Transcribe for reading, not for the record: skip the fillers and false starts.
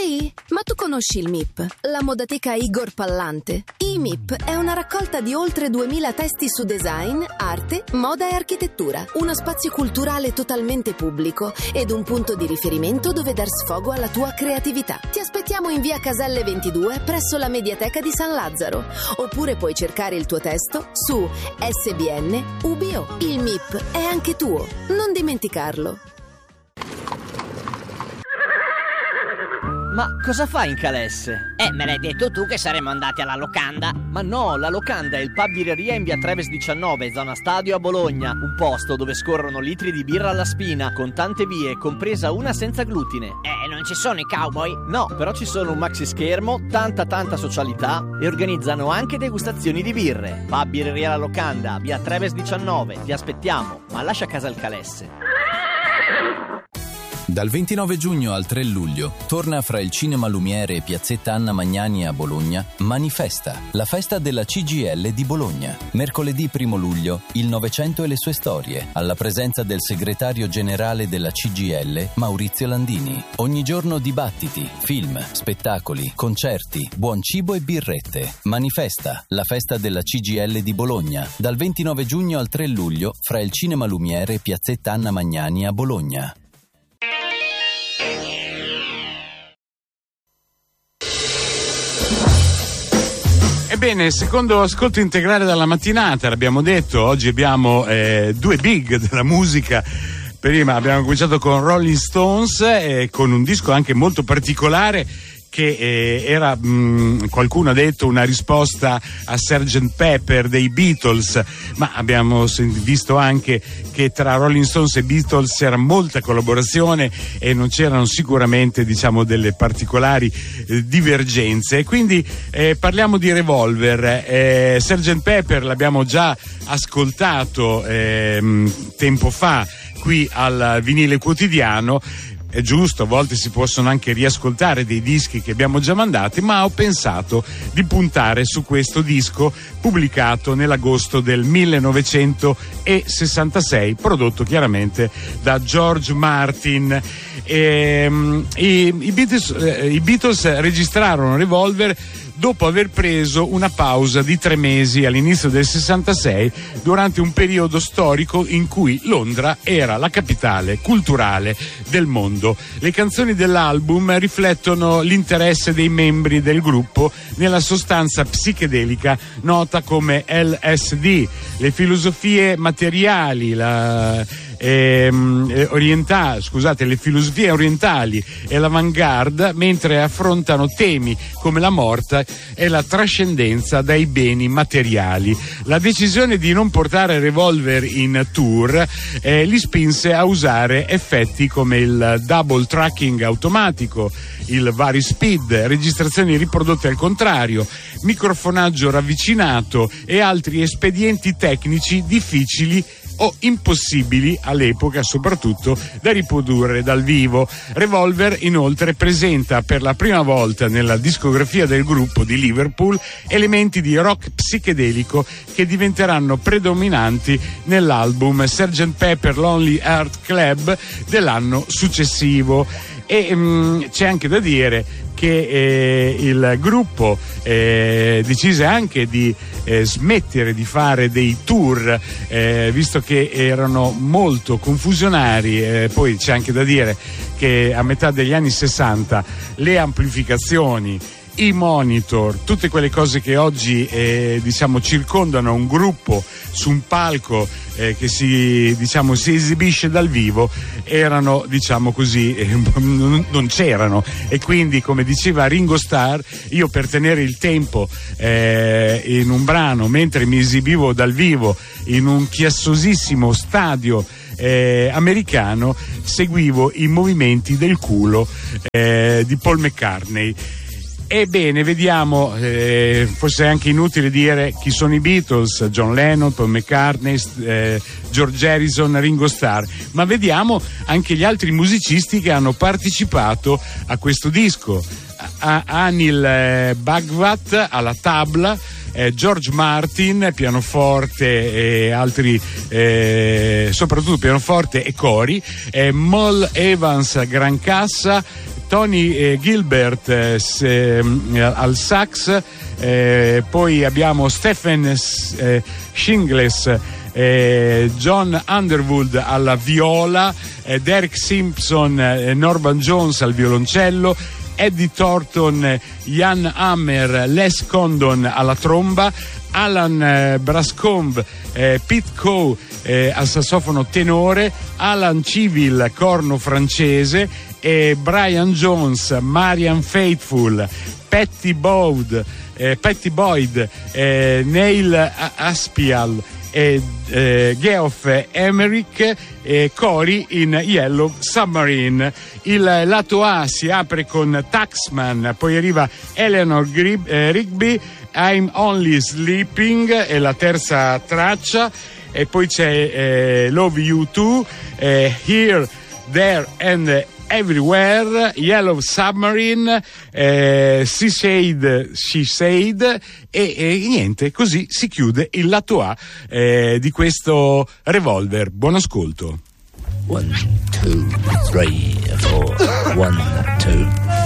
Ehi, ma tu conosci il MIP, la modateca Igor Pallante? I MIP è una raccolta di oltre 2000 testi su design, arte, moda e architettura. Uno spazio culturale totalmente pubblico ed un punto di riferimento dove dar sfogo alla tua creatività. Ti aspettiamo in via Caselle 22 presso la Mediateca di San Lazzaro. Oppure puoi cercare il tuo testo su SBN UBO. Il MIP è anche tuo, non dimenticarlo. Ma cosa fai in Calesse? Me l'hai detto tu che saremmo andati alla locanda. Ma no, la locanda è il pub birreria in via Treves 19, zona Stadio a Bologna. Un posto dove scorrono litri di birra alla spina, con tante vie, compresa una senza glutine. Non ci sono i cowboy? No, però ci sono un maxi schermo, tanta socialità e organizzano anche degustazioni di birre. Pub birreria la locanda, via Treves 19. Ti aspettiamo, ma lascia a casa il Calesse. Dal 29 giugno al 3 luglio torna fra il Cinema Lumiere e Piazzetta Anna Magnani a Bologna Manifesta, la festa della CGIL di Bologna. Mercoledì 1 luglio, il Novecento e le sue storie, alla presenza del segretario generale della CGIL, Maurizio Landini. Ogni giorno dibattiti, film, spettacoli, concerti, buon cibo e birrette. Manifesta, la festa della CGIL di Bologna, dal 29 giugno al 3 luglio fra il Cinema Lumiere e Piazzetta Anna Magnani a Bologna. Ebbene, secondo ascolto integrale dalla mattinata, l'abbiamo detto, oggi abbiamo due big della musica. Prima abbiamo cominciato con Rolling Stones, con un disco anche molto particolare che era, qualcuno ha detto, una risposta a Sgt. Pepper dei Beatles, ma abbiamo visto anche che tra Rolling Stones e Beatles c'era molta collaborazione e non c'erano sicuramente, diciamo, delle particolari divergenze. Quindi parliamo di Revolver. Sgt. Pepper l'abbiamo già ascoltato tempo fa qui al Vinile Quotidiano. È giusto, a volte si possono anche riascoltare dei dischi che abbiamo già mandati, ma ho pensato di puntare su questo disco pubblicato nell'agosto del 1966, prodotto chiaramente da George Martin. I Beatles registrarono Revolver dopo aver preso una pausa di 3 mesi all'inizio del 66, durante un periodo storico in cui Londra era la capitale culturale del mondo. Le canzoni dell'album riflettono l'interesse dei membri del gruppo nella sostanza psichedelica nota come LSD, le filosofie materiali, le filosofie orientali e l'avant-garde, mentre affrontano temi come la morte e la trascendenza dai beni materiali. La decisione di non portare Revolver in tour li spinse a usare effetti come il double tracking automatico, il vari speed, registrazioni riprodotte al contrario, microfonaggio ravvicinato e altri espedienti tecnici difficili o impossibili all'epoca, soprattutto da riprodurre dal vivo. Revolver inoltre presenta per la prima volta nella discografia del gruppo di Liverpool elementi di rock psichedelico che diventeranno predominanti nell'album Sgt. Pepper Lonely Heart Club dell'anno successivo. E c'è anche da dire che il gruppo decise anche di smettere di fare dei tour, visto che erano molto confusionari. Poi c'è anche da dire che a metà degli anni 60 le amplificazioni, i monitor, tutte quelle cose che oggi circondano un gruppo su un palco che si esibisce dal vivo, erano non c'erano, e quindi, come diceva Ringo Starr, io per tenere il tempo in un brano mentre mi esibivo dal vivo in un chiassosissimo stadio americano, seguivo i movimenti del culo di Paul McCartney. Ebbene, vediamo, forse è anche inutile dire chi sono i Beatles: John Lennon, Paul McCartney, George Harrison, Ringo Starr, ma vediamo anche gli altri musicisti che hanno partecipato a questo disco. Anil Bhagwat alla tabla, George Martin pianoforte e altri, soprattutto pianoforte e cori, Moll Evans gran cassa, Tony Gilbert al sax, poi abbiamo Stephen Shingles, John Underwood alla viola, Derek Simpson, Norman Jones al violoncello, Eddie Thornton, Ian Hammer, Les Condon alla tromba, Alan Brascombe, Pete Coe al sassofono tenore, Alan Civil corno francese, e Brian Jones, Marian Faithfull, Patty Boyd, Neil Aspial e Geoff Emerick e Cory in Yellow Submarine. Il lato A si apre con Taxman, poi arriva Eleanor Rigby, I'm Only Sleeping è la terza traccia, e poi c'è Love You Too, Here, There and Everywhere, Yellow Submarine, She Said, e niente, così si chiude il lato A di questo Revolver. Buon ascolto. 1, 2, 3, 4, 1, 2